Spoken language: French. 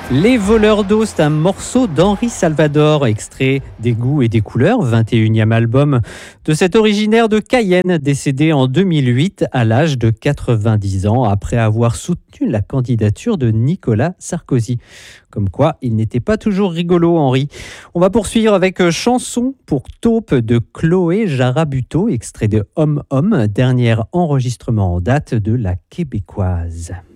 Les voleurs d'eau, c'est un morceau d'Henri Salvador, extrait des goûts et des couleurs, 21e album de cet originaire de Cayenne, décédé en 2008 à l'âge de 90 ans, après avoir soutenu la candidature de Nicolas Sarkozy. Comme quoi, il n'était pas toujours rigolo, Henri. On va poursuivre avec Chanson pour taupe de Chloé Jarabuto, extrait de Homme Homme, dernier enregistrement en date de la Québécoise.